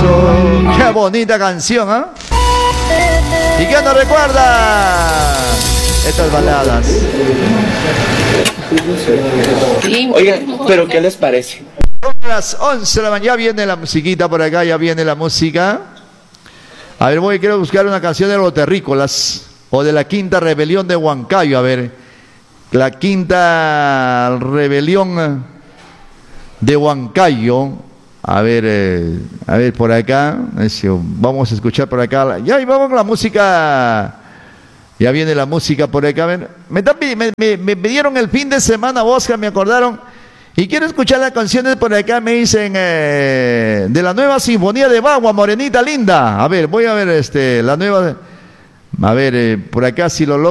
corazón. Qué bonita canción, ¿ah? ¿Y qué nos recuerda? Estas baladas. Oigan, ¿pero qué les parece? A las 11 de la mañana ya viene la musiquita por acá, ya viene la música. A ver, quiero buscar una canción de los terrícolas o de la quinta rebelión de Huancayo. A ver, la quinta rebelión de Huancayo. A ver por acá. Vamos a escuchar por acá. Ya, y vamos con la música. Ya viene la música por acá. A ver, me pidieron el fin de semana, Oscar, me acordaron. Y quiero escuchar las canciones por acá, me dicen, de la nueva Sinfonía de Bagua, Morenita Linda. A ver, voy a ver la nueva. A ver, por acá si lo logro.